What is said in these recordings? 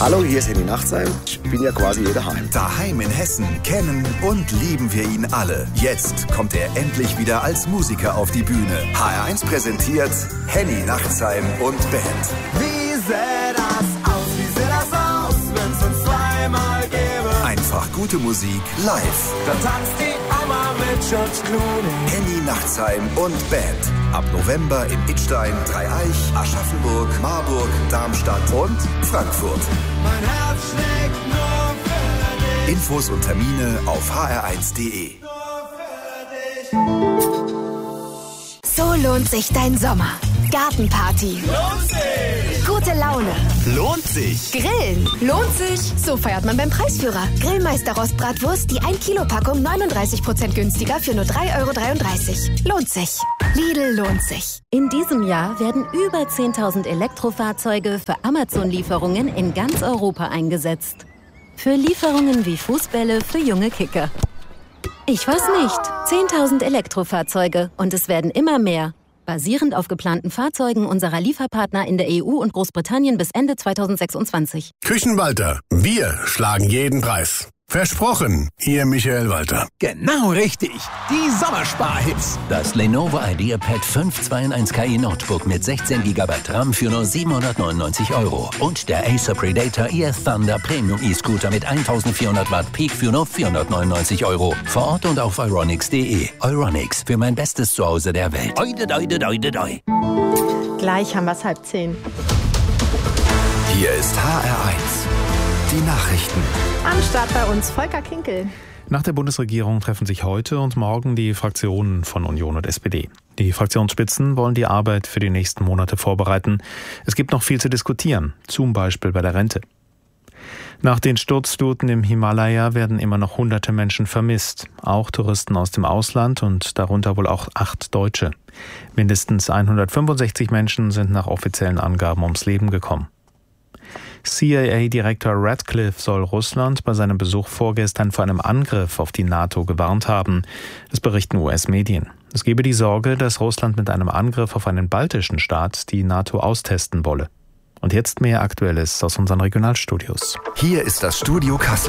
Hallo, hier ist Henny Nachtsheim. Ich bin ja quasi hier daheim. Daheim in Hessen kennen und lieben wir ihn alle. Jetzt kommt er endlich wieder als Musiker auf die Bühne. HR1 präsentiert Henny Nachtsheim und Band. Wie sähe das aus, wenn's uns zweimal gäbe? Einfach gute Musik live. Da tanzt die Oma mit George Clooney. Henny Nachtsheim und Band. Ab November in Idstein, Dreieich, Aschaffenburg, Marburg, Darmstadt und Frankfurt. Mein Herz schlägt nur für dich. Infos und Termine auf hr1.de. So lohnt sich dein Sommer. Gartenparty. Lohnt sich! Gute Laune. Lohnt sich! Grillen. Lohnt sich. So feiert man beim Preisführer. Grillmeister Rostbratwurst, die 1 Kilo Packung 39% günstiger für nur 3,33 €. Lohnt sich. Lidl lohnt sich. In diesem Jahr werden über 10.000 Elektrofahrzeuge für Amazon-Lieferungen in ganz Europa eingesetzt. Für Lieferungen wie Fußbälle für junge Kicker. Ich weiß nicht. 10.000 Elektrofahrzeuge und es werden immer mehr. Basierend auf geplanten Fahrzeugen unserer Lieferpartner in der EU und Großbritannien bis Ende 2026. Küchenwalter, wir schlagen jeden Preis. Versprochen, Ihr Michael Walter. Genau richtig. Die Sommersparhits. Das Lenovo IdeaPad 5 2-in-1 KI Notebook mit 16 GB RAM für nur 799 €. Und der Acer Predator Air Thunder Premium E-Scooter mit 1400 Watt Peak für nur 499 €. Vor Ort und auf euronics.de. Euronics, für mein bestes Zuhause der Welt. Oide, doide, doide, doi. Gleich haben wir es 9:30. Hier ist HR1. Die Nachrichten. Am Start bei uns Volker Kinkel. Nach der Bundesregierung treffen sich heute und morgen die Fraktionen von Union und SPD. Die Fraktionsspitzen wollen die Arbeit für die nächsten Monate vorbereiten. Es gibt noch viel zu diskutieren, zum Beispiel bei der Rente. Nach den Sturzfluten im Himalaya werden immer noch hunderte Menschen vermisst, auch Touristen aus dem Ausland und darunter wohl auch 8 Deutsche. Mindestens 165 Menschen sind nach offiziellen Angaben ums Leben gekommen. CIA-Direktor Ratcliffe soll Russland bei seinem Besuch vorgestern vor einem Angriff auf die NATO gewarnt haben. Das berichten US-Medien. Es gebe die Sorge, dass Russland mit einem Angriff auf einen baltischen Staat die NATO austesten wolle. Und jetzt mehr Aktuelles aus unseren Regionalstudios. Hier ist das Studio Kassel.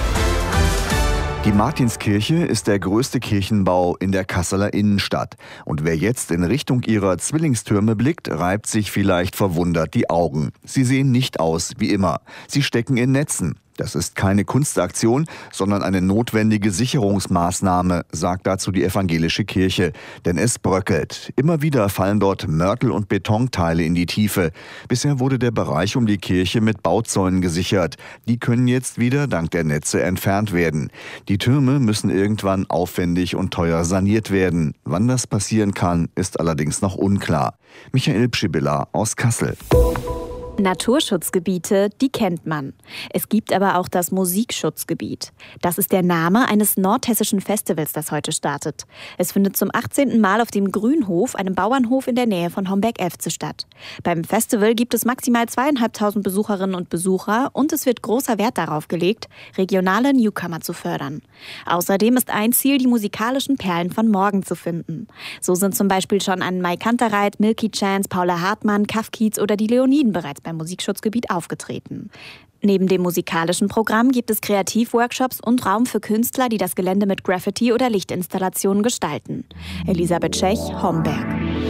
Die Martinskirche ist der größte Kirchenbau in der Kasseler Innenstadt. Und wer jetzt in Richtung ihrer Zwillingstürme blickt, reibt sich vielleicht verwundert die Augen. Sie sehen nicht aus wie immer. Sie stecken in Netzen. Das ist keine Kunstaktion, sondern eine notwendige Sicherungsmaßnahme, sagt dazu die evangelische Kirche. Denn es bröckelt. Immer wieder fallen dort Mörtel und Betonteile in die Tiefe. Bisher wurde der Bereich um die Kirche mit Bauzäunen gesichert. Die können jetzt wieder dank der Netze entfernt werden. Die Türme müssen irgendwann aufwendig und teuer saniert werden. Wann das passieren kann, ist allerdings noch unklar. Michael Pschibilla aus Kassel. Naturschutzgebiete, die kennt man. Es gibt aber auch das Musikschutzgebiet. Das ist der Name eines nordhessischen Festivals, das heute startet. Es findet zum 18. Mal auf dem Grünhof, einem Bauernhof in der Nähe von Homberg-Efze statt. Beim Festival gibt es maximal 2.500 Besucherinnen und Besucher und es wird großer Wert darauf gelegt, regionale Newcomer zu fördern. Außerdem ist ein Ziel, die musikalischen Perlen von morgen zu finden. So sind zum Beispiel schon an Mai Kantereit, Milky Chance, Paula Hartmann, Kaff Kiez oder die Leoniden bereits beim Musikschutzgebiet aufgetreten. Neben dem musikalischen Programm gibt es Kreativworkshops und Raum für Künstler, die das Gelände mit Graffiti oder Lichtinstallationen gestalten. Elisabeth Schech, Homberg.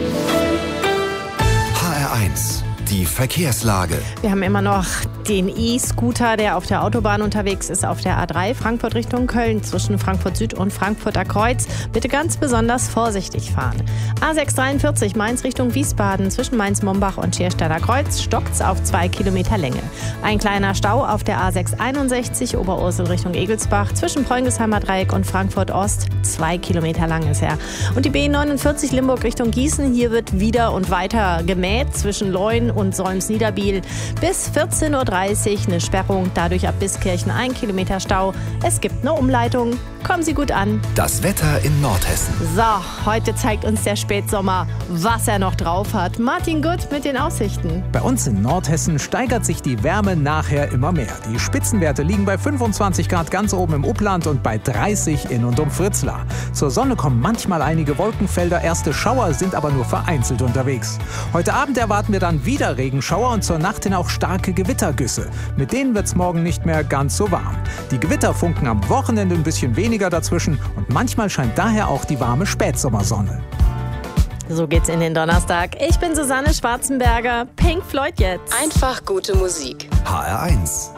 HR1. Die Verkehrslage. Wir haben immer noch den E-Scooter, der auf der Autobahn unterwegs ist, auf der A3 Frankfurt Richtung Köln zwischen Frankfurt Süd und Frankfurter Kreuz. Bitte ganz besonders vorsichtig fahren. A643 Mainz Richtung Wiesbaden zwischen Mainz-Mombach und Schierstadter Kreuz stockt's auf 2 Kilometer Länge. Ein kleiner Stau auf der A661 Oberursel Richtung Egelsbach zwischen Preungesheimer Dreieck und Frankfurt Ost. 2 Kilometer lang ist er. Und die B49 Limburg Richtung Gießen. Hier wird wieder und weiter gemäht zwischen Leuen und Solms-Niederbiel. Bis 14.30 Uhr eine Sperrung, dadurch ab Biskirchen 1 Kilometer Stau. Es gibt eine Umleitung. Kommen Sie gut an. Das Wetter in Nordhessen. So, heute zeigt uns der Spätsommer, was er noch drauf hat. Martin Gutt mit den Aussichten. Bei uns in Nordhessen steigert sich die Wärme nachher immer mehr. Die Spitzenwerte liegen bei 25 Grad ganz oben im Upland und bei 30 in und um Fritzlar. Zur Sonne kommen manchmal einige Wolkenfelder, erste Schauer sind aber nur vereinzelt unterwegs. Heute Abend erwarten wir dann wieder Regenschauer und zur Nacht hin auch starke Gewittergüsse. Mit denen wird es morgen nicht mehr ganz so warm. Die Gewitter funken am Wochenende ein bisschen weniger dazwischen und manchmal scheint daher auch die warme Spätsommersonne. So geht's in den Donnerstag. Ich bin Susanne Schwarzenberger. Pink Floyd jetzt. Einfach gute Musik. HR1.